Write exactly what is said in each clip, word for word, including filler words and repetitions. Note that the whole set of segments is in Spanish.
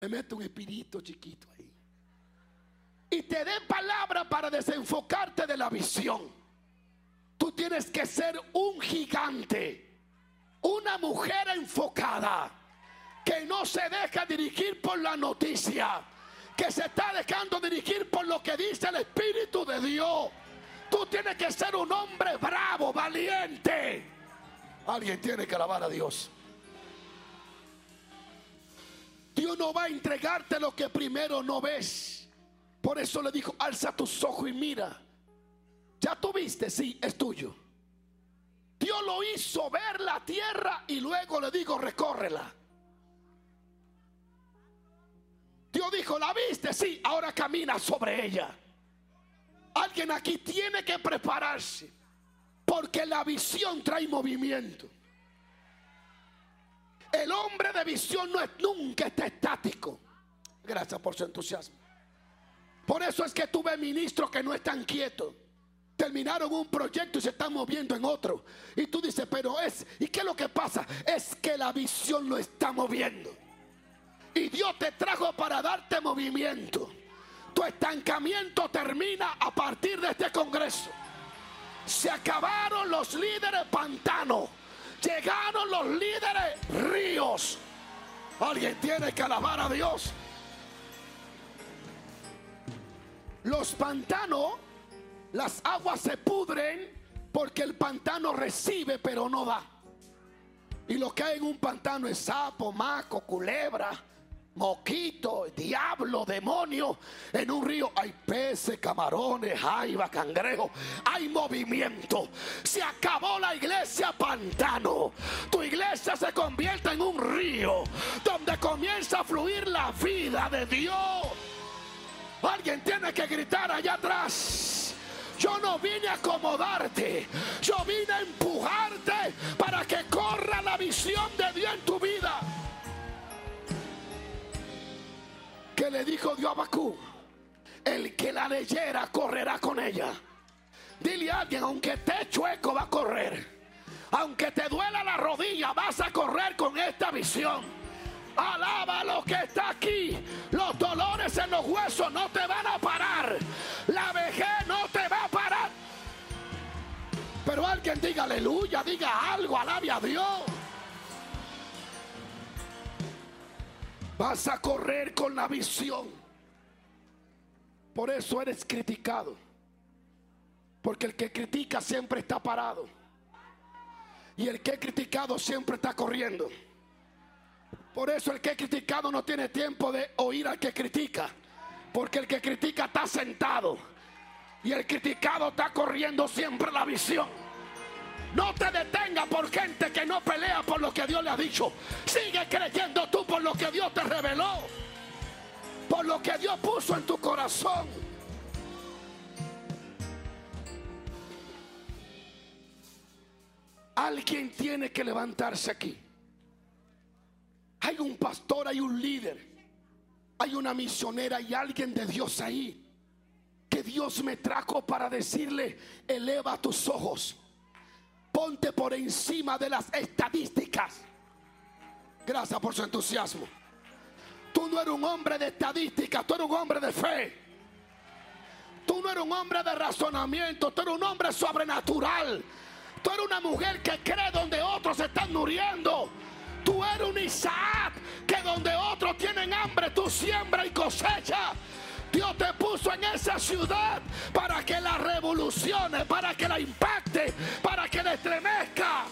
Me mete un espíritu chiquito ahí y te dé palabra para desenfocarte de la visión. Tú tienes que ser un gigante, una mujer enfocada, que no se deja dirigir por la noticia, que se está dejando dirigir por lo que dice el Espíritu de Dios. Tú tienes que ser un hombre bravo, valiente. Alguien tiene que alabar a Dios. Dios no va a entregarte lo que primero no ves. Por eso le dijo: alza tus ojos y mira. Ya tú viste, sí, es tuyo. Dios lo hizo ver la tierra y luego le dijo: recórrela. Dios dijo: la viste, sí, ahora camina sobre ella. Alguien aquí tiene que prepararse, porque la visión trae movimiento. El hombre de visión no es, nunca está estático. Gracias por su entusiasmo. Por eso es que tú ves ministros que no están quietos. Terminaron un proyecto y se están moviendo en otro. Y tú dices: pero es, ¿y qué es lo que pasa? Es que la visión lo está moviendo. Y Dios te trajo para darte movimiento. Tu estancamiento termina a partir de este congreso. Se acabaron los líderes pantanos, llegaron los líderes ríos. Alguien tiene que alabar a Dios. Los pantanos, las aguas se pudren porque el pantano recibe pero no da. Y lo que hay en un pantano es sapo, maco, culebra, moquito, diablo, demonio. En un río hay peces, camarones, jaiba, cangrejo. Hay movimiento. Se acabó la iglesia pantano. Tu iglesia se convierte en un río donde comienza a fluir la vida de Dios. Alguien tiene que gritar allá atrás: yo no vine a acomodarte, yo vine a empujarte para que corra la visión de Dios en tu vida. ¿Qué le dijo Dios a Habacuc? El que la leyera correrá con ella. Dile a alguien: aunque esté chueco va a correr. Aunque te duela la rodilla, vas a correr con esta visión. Alaba lo que está aquí. Los dolores en los huesos no te van a parar. La vejez no te va a parar. Pero alguien diga aleluya, diga algo, alabe a Dios. Vas a correr con la visión. Por eso eres criticado, porque el que critica siempre está parado, y el que es criticado siempre está corriendo. Por eso el que es criticado no tiene tiempo de oír al que critica, porque el que critica está sentado y el criticado está corriendo siempre la visión. No te detengas por gente que no pelea por lo que Dios le ha dicho. Sigue creyendo tú por lo que Dios te reveló, por lo que Dios puso en tu corazón. Alguien tiene que levantarse aquí. Hay un pastor, hay un líder, hay una misionera y alguien de Dios ahí, que Dios me trajo para decirle: eleva tus ojos, ponte por encima de las estadísticas. Gracias por su entusiasmo. Tú no eres un hombre de estadísticas, tú eres un hombre de fe. Tú no eres un hombre de razonamiento, tú eres un hombre sobrenatural. Tú eres una mujer que cree donde otros están muriendo. Tú eres un Isaac que donde otros tienen hambre, tú siembras y cosechas. Dios te puso en esa ciudad para que la revolucione, para que la impacte, para que la estremezca.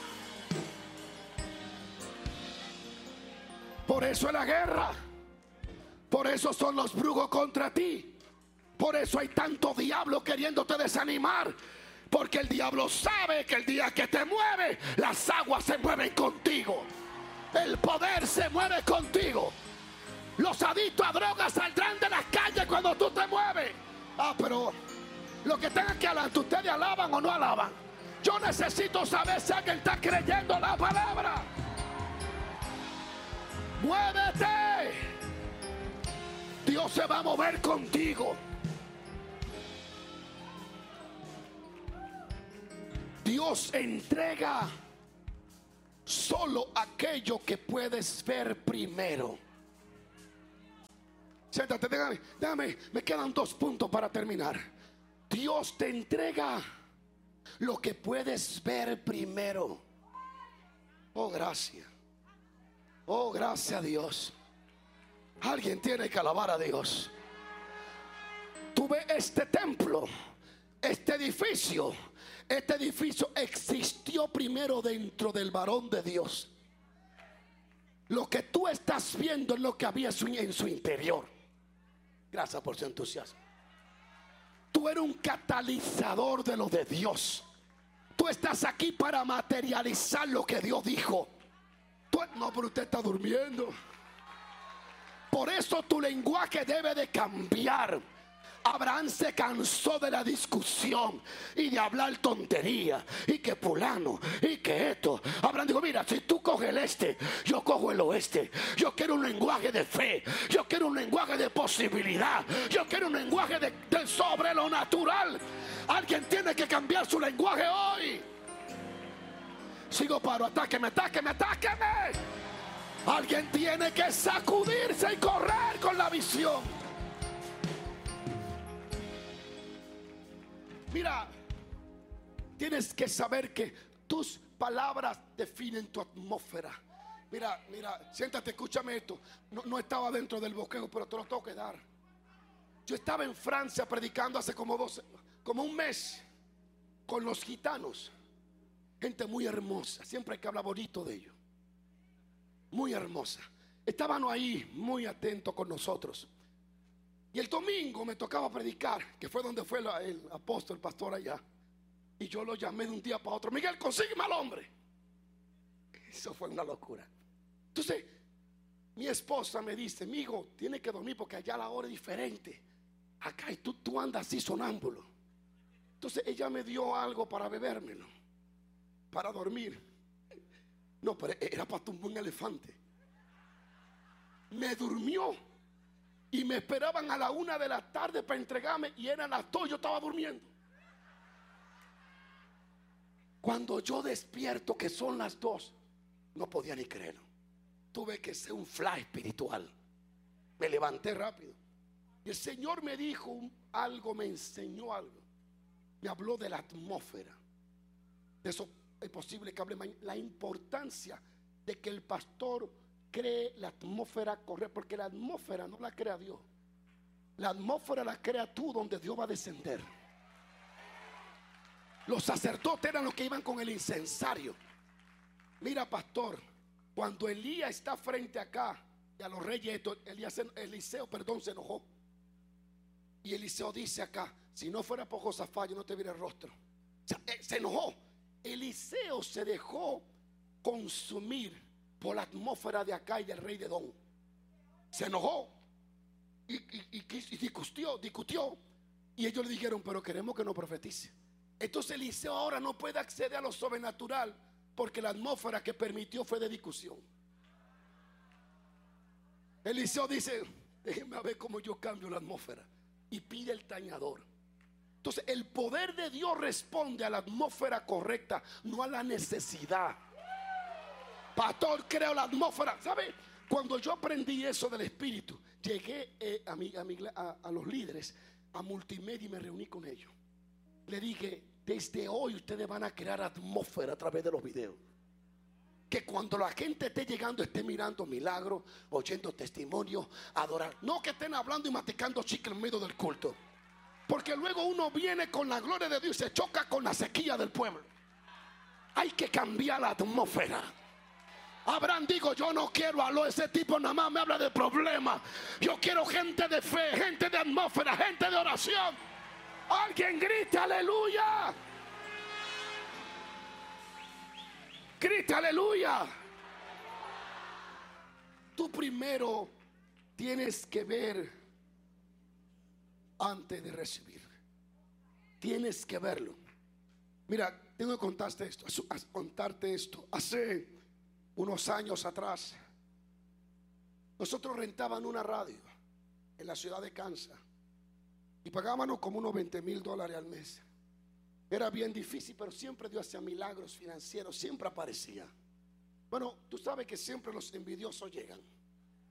Por eso es la guerra. Por eso son los brujos contra ti. Por eso hay tanto diablo queriéndote desanimar. Porque el diablo sabe que el día que te mueve, las aguas se mueven contigo. El poder se mueve contigo. Los adictos a drogas saldrán de las calles cuando tú te mueves. Ah, pero lo que tengan que hablar, ¿ustedes alaban o no alaban? Yo necesito saber si alguien está creyendo la palabra. Muévete. Dios se va a mover contigo. Dios entrega solo aquello que puedes ver primero. Siéntate, déjame, déjame, me quedan dos puntos para terminar. Dios te entrega lo que puedes ver primero. Oh, gracias. Oh, gracias a Dios. Alguien tiene que alabar a Dios. Tú ves este templo, este edificio. Este edificio existió primero dentro del varón de Dios. Lo que tú estás viendo es lo que había en su interior. Gracias por su entusiasmo. Tú eres un catalizador de lo de Dios. Tú estás aquí para materializar lo que Dios dijo. Tú, no, pero usted está durmiendo. Por eso tu lenguaje debe de cambiar. Abraham se cansó de la discusión y de hablar tontería y que fulano y que esto. Abraham dijo: mira, si tú coges el este, yo cojo el oeste. Yo quiero un lenguaje de fe, yo quiero un lenguaje de posibilidad, yo quiero un lenguaje de, de sobre lo natural. Alguien tiene que cambiar su lenguaje hoy. Sigo paro, atáqueme, atáqueme, atáqueme. Alguien tiene que sacudirse y correr con la visión. Mira, tienes que saber que tus palabras definen tu atmósfera. Mira, mira, siéntate, escúchame esto. No, no estaba dentro del bosquejo, pero te lo tengo que dar. Yo estaba en Francia predicando hace como dos, como un mes, con los gitanos. Gente muy hermosa, siempre hay que hablar bonito de ellos. Muy hermosa. Estaban ahí muy atentos con nosotros. Y el domingo me tocaba predicar, que fue donde fue el apóstol, el pastor allá. Y yo lo llamé de un día para otro: Miguel, consígueme al hombre. Eso fue una locura. Entonces mi esposa me dice: amigo, tiene que dormir porque allá la hora es diferente. Acá y tú, tú andas así sonámbulo. Entonces ella me dio algo para bebérmelo, para dormir. No, pero era para tumbar un elefante. Me durmió. Y me esperaban a la una de la tarde para entregarme, y eran las dos, yo estaba durmiendo. Cuando yo despierto, que son las dos, no podía ni creerlo. Tuve que ser un fly espiritual. Me levanté rápido. Y el Señor me dijo algo, me enseñó algo. Me habló de la atmósfera. De eso es posible que hable mañana. La importancia de que el pastor cree la atmósfera correcta, porque la atmósfera no la crea Dios. La atmósfera la crea tú, donde Dios va a descender. Los sacerdotes eran los que iban con el incensario. Mira, pastor, cuando Elías está frente acá y a los reyes, Elías, Eliseo, perdón, se enojó. Y Eliseo dice acá: si no fuera por Josafat, yo no te viera el rostro. O sea, se enojó. Eliseo se dejó consumir por la atmósfera de acá y del rey de Edom. Se enojó y, y, y, y discutió, discutió. Y ellos le dijeron: pero queremos que nos profetice. Entonces Eliseo ahora no puede acceder a lo sobrenatural, porque la atmósfera que permitió fue de discusión. Eliseo dice: déjenme ver cómo yo cambio la atmósfera. Y pide el tañador. Entonces el poder de Dios responde a la atmósfera correcta, no a la necesidad. Pastor, creo la atmósfera. ¿Sabe? Cuando yo aprendí eso del Espíritu, llegué eh, a, mi, a, mi, a, a los líderes, a multimedia, y me reuní con ellos. Le dije: desde hoy ustedes van a crear atmósfera a través de los videos. Que cuando la gente esté llegando, esté mirando milagros, oyendo testimonios, adorar. No que estén hablando y masticando chicle en medio del culto. Porque luego uno viene con la gloria de Dios y se choca con la sequía del pueblo. Hay que cambiar la atmósfera. Abraham dijo: yo no quiero a lo ese tipo, nada más me habla de problemas. Yo quiero gente de fe, gente de atmósfera, gente de oración. Alguien grita aleluya. Grita aleluya. Tú primero tienes que ver antes de recibir. Tienes que verlo. Mira, tengo que contarte esto, contarte esto. Hace unos años atrás, nosotros rentábamos una radio en la ciudad de Kansas y pagábamos como unos veinte mil dólares al mes. Era bien difícil, pero siempre Dios hacía milagros financieros, siempre aparecía. Bueno, tú sabes que siempre los envidiosos llegan.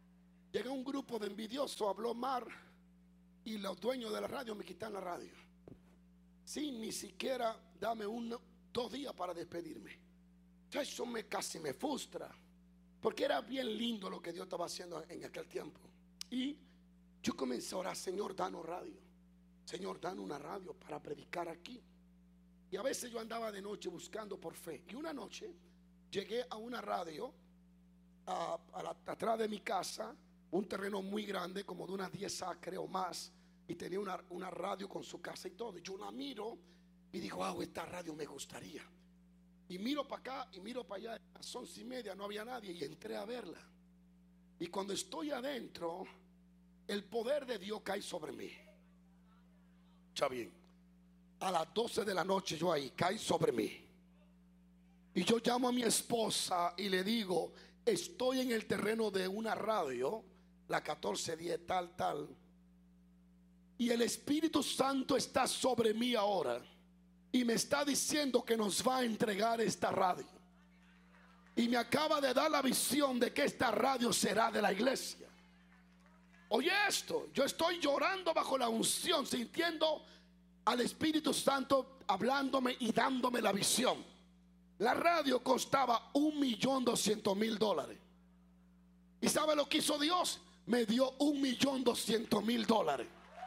Llega un grupo de envidiosos, habló mal y los dueños de la radio me quitan la radio sin ni siquiera dame uno, dos días para despedirme. Eso me casi me frustra, porque era bien lindo lo que Dios estaba haciendo en aquel tiempo. Y yo comencé a orar: Señor, danos radio, Señor, danos una radio para predicar aquí. Y a veces yo andaba de noche buscando por fe. Y una noche llegué a una radio a, a la, atrás de mi casa, un terreno muy grande, como de unas diez acres o más, y tenía una, una radio con su casa y todo. Y yo la miro y digo: wow, esta radio me gustaría. Y miro para acá y miro para allá. A las once y media no había nadie y entré a verla. Y cuando estoy adentro, el poder de Dios cae sobre mí. Está bien. A las doce de la noche yo ahí, cae sobre mí. Y yo llamo a mi esposa y le digo: estoy en el terreno de una radio, la catorce diez tal, tal, y el Espíritu Santo está sobre mí ahora y me está diciendo que nos va a entregar esta radio. Y me acaba de dar la visión de que esta radio será de la iglesia. Oye esto, yo estoy llorando bajo la unción, sintiendo al Espíritu Santo hablándome y dándome la visión. La radio costaba un millón doscientos mil dólares. ¿Y sabe lo que hizo Dios? Me dio un millón doscientos mil dólares.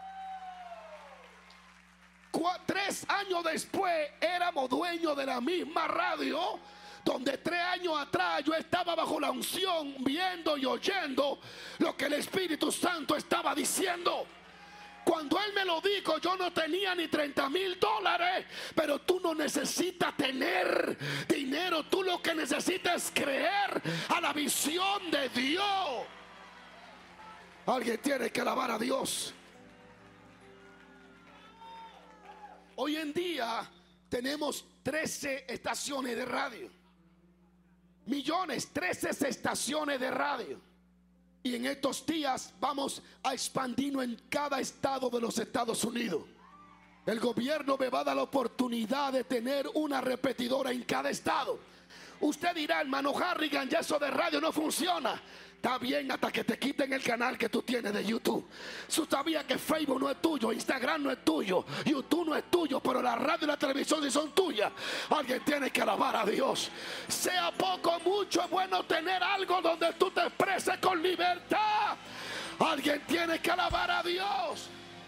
Tres años después éramos dueños de la misma radio, donde tres años atrás yo estaba bajo la unción, viendo y oyendo lo que el Espíritu Santo estaba diciendo. Cuando Él me lo dijo, yo no tenía ni treinta mil dólares. Pero tú no necesitas tener dinero, tú lo que necesitas es creer a la visión de Dios. Alguien tiene que alabar a Dios. Hoy en día tenemos trece estaciones de radio. Millones, trece estaciones de radio. Y en estos días vamos a expandirnos en cada estado de los Estados Unidos. El gobierno me va a dar la oportunidad de tener una repetidora en cada estado. Usted dirá: hermano Harrigan, ya eso de radio no funciona. Está bien hasta que te quiten el canal que tú tienes de YouTube. Tú sabías que Facebook no es tuyo, Instagram no es tuyo, YouTube no es tuyo, pero la radio y la televisión sí son tuyas. Alguien tiene que alabar a Dios. Sea poco o mucho, es bueno tener algo donde tú te expreses con libertad. Alguien tiene que alabar a Dios.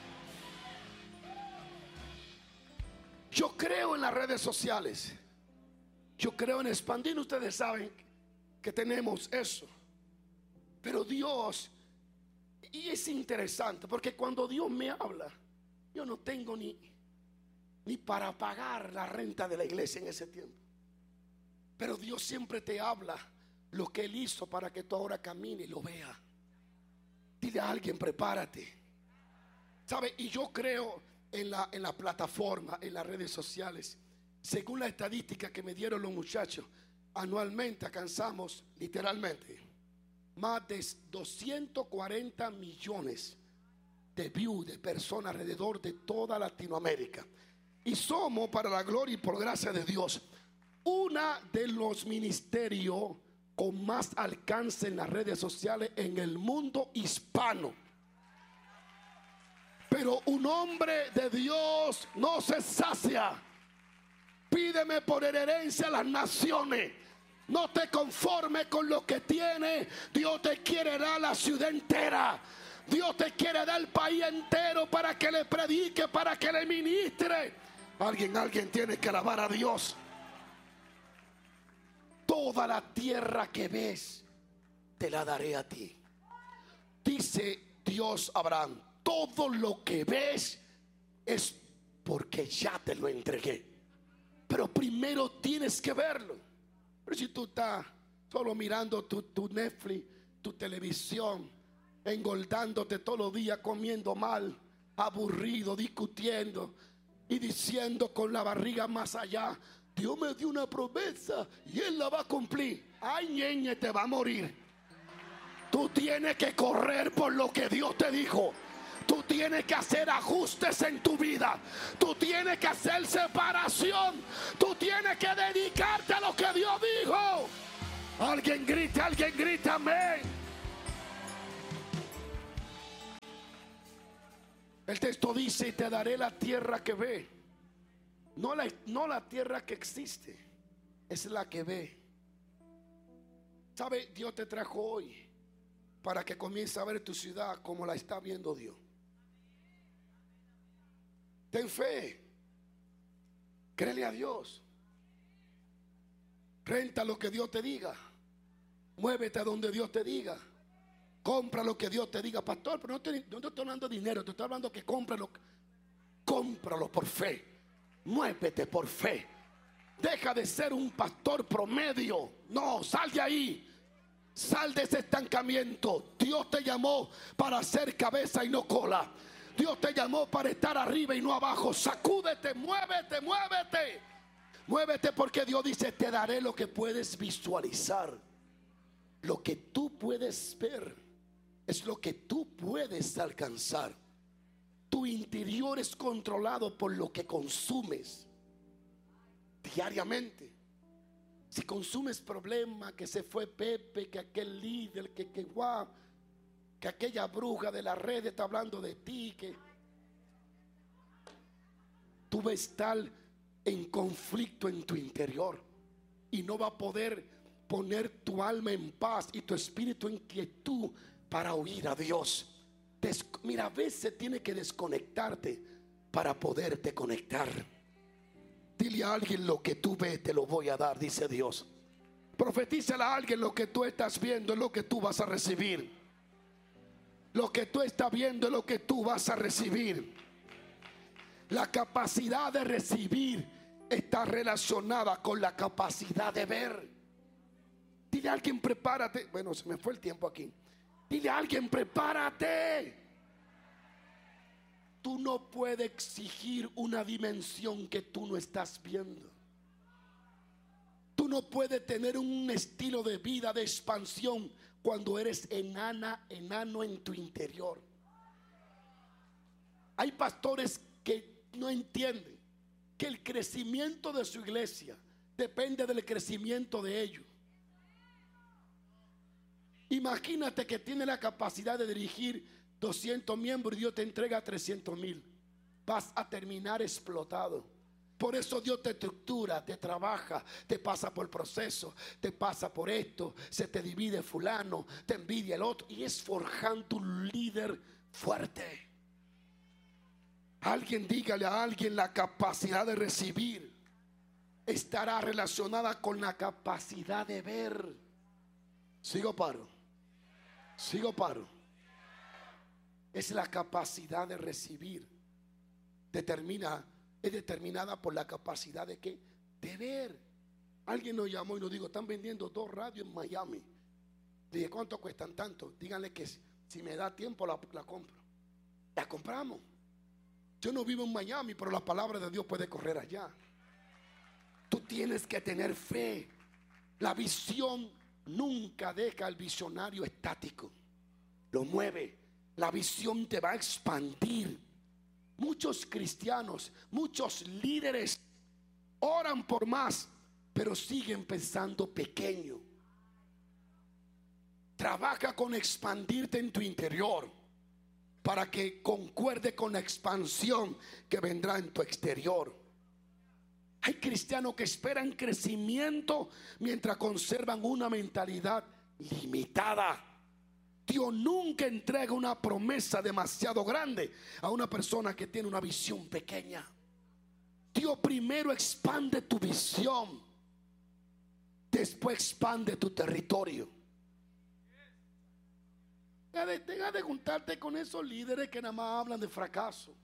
Yo creo en las redes sociales. Yo creo en expandir. Ustedes saben que tenemos eso. Pero Dios, y es interesante, porque cuando Dios me habla, yo no tengo ni, ni para pagar la renta de la iglesia en ese tiempo. Pero Dios siempre te habla lo que Él hizo para que tú ahora camines y lo veas. Dile a alguien: prepárate. ¿Sabe? Y yo creo en la, en la plataforma, en las redes sociales. Según la estadística que me dieron los muchachos, anualmente alcanzamos literalmente más de doscientos cuarenta millones de views de personas alrededor de toda Latinoamérica. Y somos, para la gloria y por gracia de Dios, una de los ministerios con más alcance en las redes sociales en el mundo hispano. Pero un hombre de Dios no se sacia. Pídeme por herencia a las naciones. No te conformes con lo que tienes. Dios te quiere dar la ciudad entera. Dios te quiere dar el país entero para que le predique, para que le ministre. Alguien, alguien tiene que alabar a Dios. Toda la tierra que ves te la daré a ti. Dice Dios a Abraham: todo lo que ves es porque ya te lo entregué. Pero primero tienes que verlo. Pero si tú estás solo mirando tu, tu Netflix, tu televisión, engordándote todos los días, comiendo mal, aburrido, discutiendo y diciendo con la barriga más allá: Dios me dio una promesa y Él la va a cumplir. Ay, ñeñe, te va a morir. Tú tienes que correr por lo que Dios te dijo. Tú tienes que hacer ajustes en tu vida. Tú tienes que hacer separación. Tú tienes que dedicarte a lo que Dios dijo. Alguien grita, alguien grita amén. El texto dice: y te daré la tierra que ve. No la, no la tierra que existe, es la que ve. ¿Sabe? Dios te trajo hoy para que comiences a ver tu ciudad como la está viendo Dios. Ten fe. Créele a Dios. Renta lo que Dios te diga. Muévete a donde Dios te diga. Compra lo que Dios te diga. Pastor, pero no te, no te estoy hablando de dinero. Te estoy hablando que cómpralo. Cómpralo por fe. Muévete por fe. Deja de ser un pastor promedio. No, sal de ahí. Sal de ese estancamiento. Dios te llamó para ser cabeza y no cola. Dios te llamó para estar arriba y no abajo. Sacúdete, muévete, muévete. Muévete, porque Dios dice: te daré lo que puedes visualizar. Lo que tú puedes ver es lo que tú puedes alcanzar. Tu interior es controlado por lo que consumes diariamente. Si consumes problemas, que se fue Pepe, que aquel líder, que, que guau, que aquella bruja de la red está hablando de ti, que tú vas a estar en conflicto en tu interior y no va a poder poner tu alma en paz y tu espíritu en quietud para oír a Dios. Des- Mira, a veces tienes que desconectarte para poderte conectar. Dile a alguien: lo que tú ves te lo voy a dar, dice Dios. Profetízale a alguien: lo que tú estás viendo es lo que tú vas a recibir. Lo que tú estás viendo es lo que tú vas a recibir. La capacidad de recibir está relacionada con la capacidad de ver. Dile a alguien: prepárate. Bueno, se me fue el tiempo aquí. Dile a alguien: prepárate. Tú no puedes exigir una dimensión que tú no estás viendo. Tú no puedes tener un estilo de vida de expansión cuando eres enana, enano en tu interior. Hay pastores que no entienden que el crecimiento de su iglesia depende del crecimiento de ellos. Imagínate que tiene la capacidad de dirigir doscientos miembros y Dios te entrega trescientos mil. Vas a terminar explotado. Por eso Dios te estructura, te trabaja, te pasa por proceso, te pasa por esto, se te divide fulano, te envidia el otro, y es forjando un líder fuerte. Alguien, dígale a alguien: la capacidad de recibir estará relacionada con la capacidad de ver. Sigo paro. Sigo paro. Es la capacidad de recibir. Determina, es determinada por la capacidad de qué? De ver. Alguien nos llamó y nos dijo: están vendiendo dos radios en Miami. Dije: ¿cuánto cuestan tanto? Díganle que si, si me da tiempo la, la compro. La compramos. Yo no vivo en Miami, pero la palabra de Dios puede correr allá. Tú tienes que tener fe. La visión nunca deja al visionario estático. Lo mueve. La visión te va a expandir. Muchos cristianos, muchos líderes oran por más, pero siguen pensando pequeño. Trabaja con expandirte en tu interior para que concuerde con la expansión que vendrá en tu exterior. Hay cristianos que esperan crecimiento mientras conservan una mentalidad limitada. Dios nunca entrega una promesa demasiado grande a una persona que tiene una visión pequeña. Dios primero expande tu visión, después expande tu territorio. Deja de, deja de juntarte con esos líderes que nada más hablan de fracaso.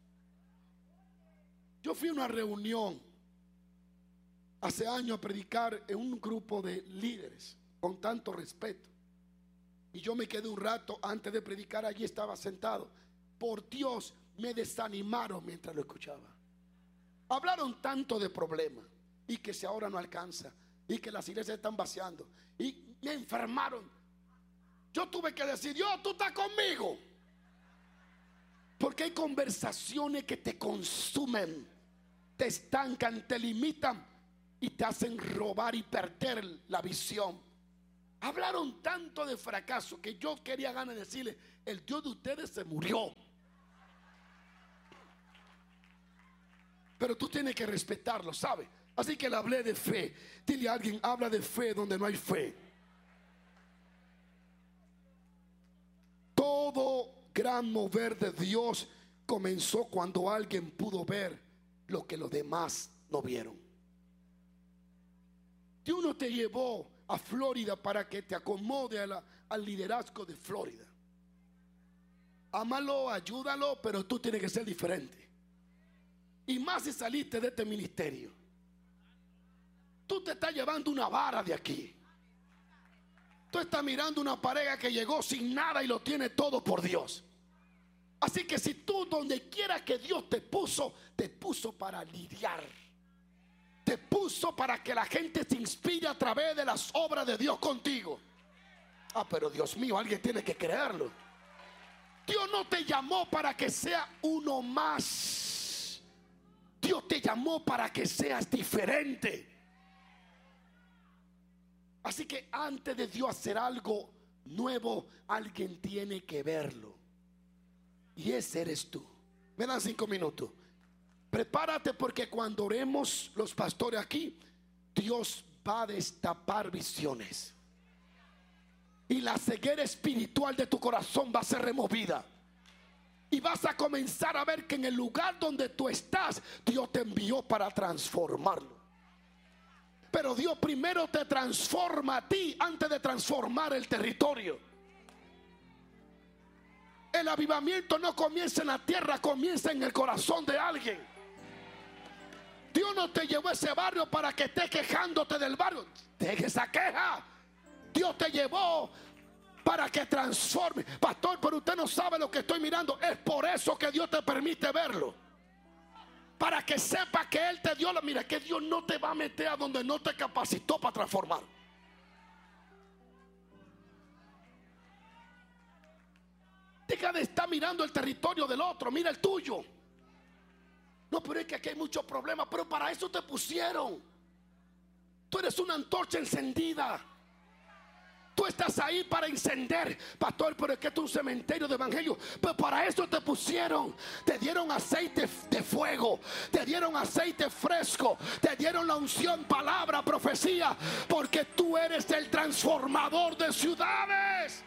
Yo fui a una reunión hace años a predicar en un grupo de líderes con tanto respeto. Y yo me quedé un rato antes de predicar, allí estaba sentado. Por Dios, me desanimaron mientras lo escuchaba. Hablaron tanto de problemas y que si ahora no alcanza y que las iglesias están vaciando y me enfermaron. Yo tuve que decir: Dios, tú estás conmigo. Porque hay conversaciones que te consumen, te estancan, te limitan y te hacen robar y perder la visión. Hablaron tanto de fracaso que yo quería ganas de decirle: el Dios de ustedes se murió. pero tú tienes que respetarlo, ¿sabes? Así que le hablé de fe. Dile a alguien, habla de fe donde no hay fe. Todo gran mover de Dios comenzó cuando alguien pudo ver lo que los demás no vieron. Dios no te llevó a Florida para que te acomode a la, al liderazgo de Florida. Ámalo, ayúdalo, pero tú tienes que ser diferente. Y más si saliste de este ministerio. Tú te estás llevando una vara de aquí. Tú estás mirando una pareja que llegó sin nada y lo tiene todo por Dios. Así que si tú donde quiera que Dios te puso, te puso para lidiar. Te puso para que la gente se inspire a través de las obras de Dios contigo. Ah, pero Dios mío, alguien tiene que creerlo. Dios no te llamó para que sea uno más. Dios te llamó para que seas diferente. Así que antes de Dios hacer algo nuevo, alguien tiene que verlo. Y ese eres tú. Me dan cinco minutos. Prepárate, porque cuando oremos los pastores aquí, Dios va a destapar visiones. Y la ceguera espiritual de tu corazón va a ser removida. Y vas a comenzar a ver que en el lugar donde tú estás, Dios te envió para transformarlo. Pero Dios primero te transforma a ti antes de transformar el territorio. El avivamiento no comienza en la tierra, comienza en el corazón de alguien. Dios no te llevó a ese barrio para que estés quejándote del barrio. Deje esa queja. Dios te llevó para que transforme. Pastor, pero usted no sabe lo que estoy mirando. Es por eso que Dios te permite verlo. Para que sepa que Él te dio la... Mira, que Dios no te va a meter a donde no te capacitó para transformar. Deja de estar mirando el territorio del otro, mira el tuyo. No, pero es que aquí hay muchos problemas. Pero para eso te pusieron. Tú eres una antorcha encendida. Tú estás ahí para encender. Pastor, pero es que esto es un cementerio de evangelio. Pero para eso te pusieron. Te dieron aceite de fuego. Te dieron aceite fresco. Te dieron la unción, palabra, profecía. Porque tú eres el transformador de ciudades.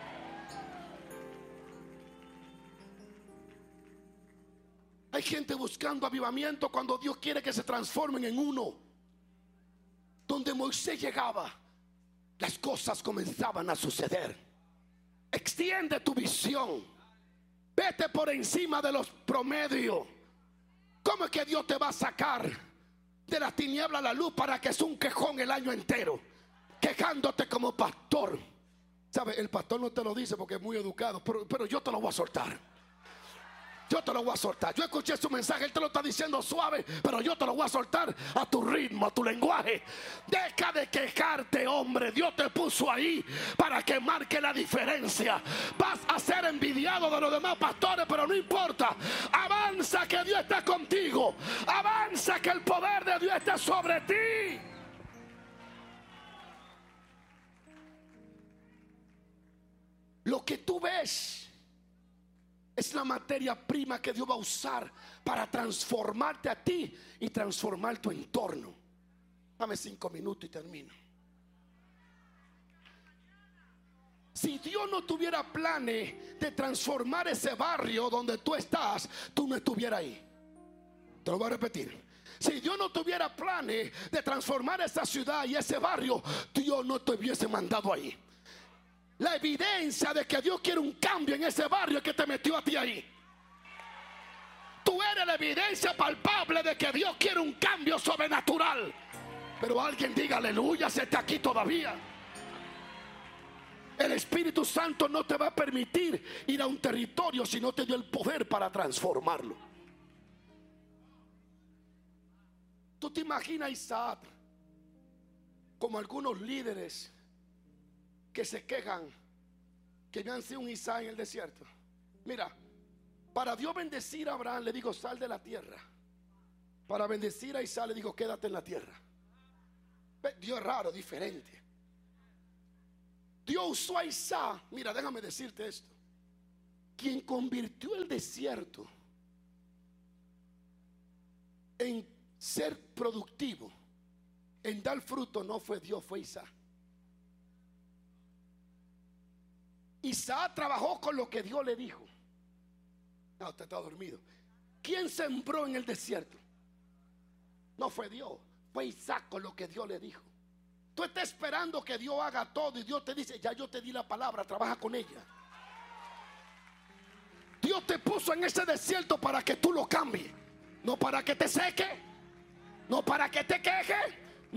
Hay gente buscando avivamiento cuando Dios quiere que se transformen en uno. Donde Moisés llegaba, las cosas comenzaban a suceder. Extiende tu visión. Vete por encima de los promedios. ¿Cómo es que Dios te va a sacar de las tinieblas a la luz para que es un quejón el año entero? Quejándote como pastor. ¿Sabe? El pastor no te lo dice porque es muy educado, pero, pero yo te lo voy a soltar. Yo te lo voy a soltar. Yo escuché su mensaje, él te lo está diciendo suave, pero yo te lo voy a soltar a tu ritmo, a tu lenguaje. Deja de quejarte, hombre. Dios te puso ahí para que marque la diferencia. Vas a ser envidiado de los demás pastores, pero no importa. Avanza, que Dios está contigo. Avanza, que el poder de Dios está sobre ti. Lo que tú ves es la materia prima que Dios va a usar para transformarte a ti y transformar tu entorno. Dame cinco minutos y termino. Si Dios no tuviera planes de transformar ese barrio donde tú estás, tú no estuvieras ahí. Te lo voy a repetir. Si Dios no tuviera planes de transformar esa ciudad y ese barrio, Dios no te hubiese mandado ahí. La evidencia de que Dios quiere un cambio en ese barrio es que te metió a ti ahí. Tú eres la evidencia palpable de que Dios quiere un cambio sobrenatural. Pero alguien diga aleluya, se está aquí todavía. El Espíritu Santo no te va a permitir ir a un territorio si no te dio el poder para transformarlo. ¿Tú te imaginas, Isaac, como algunos líderes que se quejan que habían sido un Isaac en el desierto? Mira, para Dios bendecir a Abraham le digo sal de la tierra. Para bendecir a Isaac le digo quédate en la tierra. Dios es raro, diferente. Dios usó a Isaac. Mira, déjame decirte esto. Quien convirtió el desierto en ser productivo, en dar fruto, no fue Dios, fue Isaac. Isaac trabajó con lo que Dios le dijo. No, usted está dormido. ¿Quién sembró en el desierto? No fue Dios, fue Isaac con lo que Dios le dijo. Tú estás esperando que Dios haga todo y Dios te dice, ya yo te di la palabra, trabaja con ella. Dios te puso en ese desierto para que tú lo cambies, no para que te seque, no para que te queje,